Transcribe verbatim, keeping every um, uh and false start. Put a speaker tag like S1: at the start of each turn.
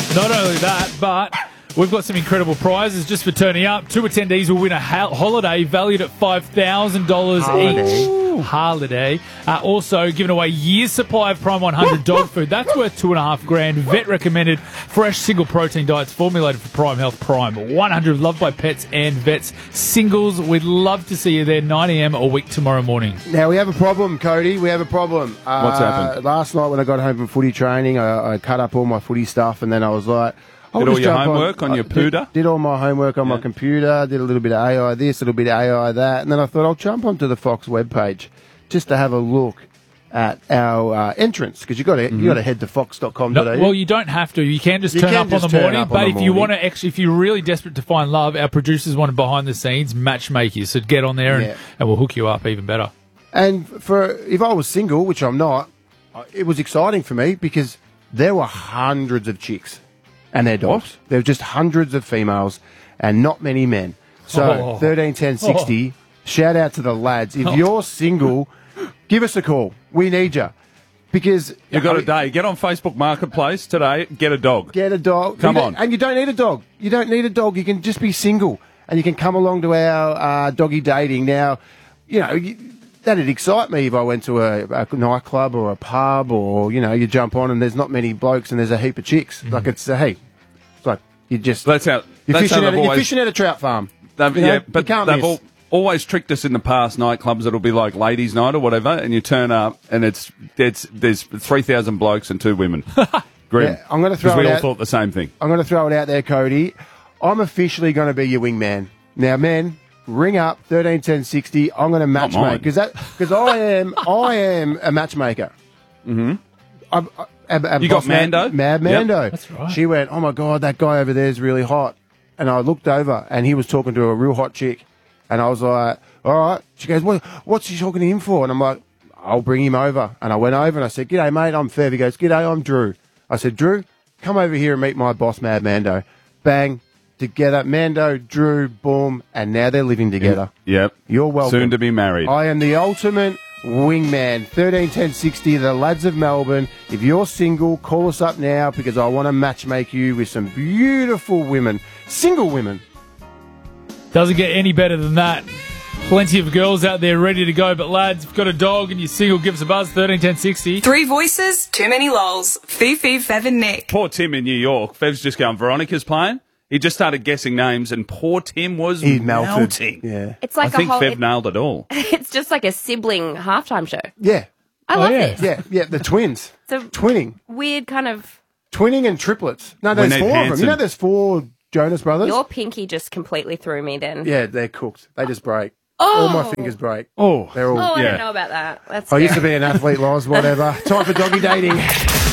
S1: Not only that, but we've got some incredible prizes just for turning up. Two attendees will win a ho- holiday valued at five thousand dollars each. Holiday. Uh, also, giving away year's supply of Prime one hundred dog food. That's worth two and a half grand. Vet recommended fresh single protein diets formulated for Prime Health Prime one hundred, loved by pets and vets. Singles, we'd love to see you there nine a.m. a week tomorrow morning.
S2: Now, we have a problem, Cody. We have a problem. Uh,
S3: What's happened?
S2: Last night when I got home from footy training, I, I cut up all my footy stuff, and then I was like... I'll
S3: Did all
S2: just
S3: your
S2: jump
S3: homework on
S2: I
S3: your
S2: did-
S3: pooter?
S2: Did all my homework on
S3: Yeah.
S2: my computer, did a little bit of A I this, a little bit of A I that, and then I thought I'll jump onto the Fox webpage just to have a look at our uh, entrance, because you got to you got to head to fox dot com dot a u.
S1: No, well, you don't have to. You can just
S2: You
S1: turn
S2: can
S1: up
S2: just
S1: on the
S2: turn
S1: morning.
S2: up on
S1: But
S2: the
S1: if you
S2: morning.
S1: want to actually, if you're really desperate to find love, our producers want to behind the scenes matchmake you. So get on there and,
S2: Yeah.
S1: and we'll hook you up even better.
S2: And for if I was single, which I'm not, uh, it was exciting for me because there were hundreds of chicks and their dogs. There were just hundreds of females and not many men. So
S1: Oh.
S2: thirteen ten sixty, shout out to the lads. If
S1: Oh.
S2: you're single, give us a call. We need you. Because
S3: You got a day. Get on Facebook Marketplace today. Get a dog.
S2: Get a dog.
S3: Come
S2: You don't-
S3: on.
S2: And you don't need a dog. You don't need a dog. You can just be single. And you can come along to our uh, doggy dating. Now, you know, you, that'd excite me if I went to a, a nightclub or a pub or, you know, you jump on and there's not many blokes and there's a heap of chicks.
S3: Mm-hmm.
S2: Like it's, uh, hey, it's like you just...
S3: That's how.
S2: you're,
S3: That's
S2: fishing
S3: how
S2: at,
S3: they've
S2: a- you're
S3: always.
S2: fishing at a trout farm.
S3: They've,
S2: You know,
S3: yeah,
S2: you
S3: but
S2: can't
S3: they've
S2: miss.
S3: al- always tricked us in the past. Nightclubs that'll be like ladies' night or whatever, and you turn up and it's it's there's three thousand blokes and two women. Grim.
S2: Yeah, I'm gonna throw
S3: 'Cause we
S2: it
S3: all
S2: out-
S3: thought the same thing.
S2: I'm going to throw it out there, Cody. I'm officially going to be your wingman. Now, men, ring up thirteen ten sixty. I'm going to
S3: mine.
S2: matchmake because that because I am I am a matchmaker. Mm-hmm. I, I, a, a
S3: You got
S2: boss man-
S3: Mando?
S2: Mad
S3: Yep.
S2: Mando.
S1: That's right.
S2: She went, oh my god, that guy over there is really hot. And I looked over, and he was talking to a real hot chick. And I was like, all right. She goes, what, what's she talking to him for? And I'm like, I'll bring him over. And I went over and I said, g'day, mate, I'm Fev. He goes, g'day, I'm Drew. I said, Drew, come over here and meet my boss, Mad Mando. Bang, together. Mando, Drew, boom, and now they're living together.
S3: Yep.
S2: You're welcome.
S3: Soon to be married.
S2: I am the ultimate wingman. thirteen ten sixty, the lads of Melbourne. If you're single, call us up now because I want to matchmake you with some beautiful women. Single women.
S1: Doesn't get any better than that. Plenty of girls out there ready to go. But lads, if you've got a dog and you're single, give us a buzz, thirteen ten sixty.
S4: Three voices, too many lols. Fifi, Fev and Nick.
S3: Poor Tim in New York. Fev's just going, Veronica's playing. He just started guessing names, and poor Tim was
S2: He melted.
S3: melting.
S2: Yeah.
S5: It's like
S3: I think
S5: a whole.
S3: Fev
S5: it-
S3: nailed it all.
S5: it's just like a sibling halftime show.
S2: Yeah.
S5: I
S1: Oh,
S5: love
S1: yeah.
S5: this.
S2: Yeah. Yeah. The twins.
S5: So
S2: Twinning.
S5: weird kind of.
S2: Twinning and triplets. No, there's
S3: need
S2: four of them.
S3: Hanson.
S2: You know there's four Jonas brothers?
S5: Your pinky just completely threw me then.
S2: Yeah, they're cooked. They just break.
S5: Oh.
S2: All my fingers break.
S3: Oh.
S2: They're all...
S5: Oh, I
S3: Yeah.
S5: don't know about that. That's
S2: I used to
S5: scary.
S2: be an athlete, Loz, whatever. Time for doggy dating.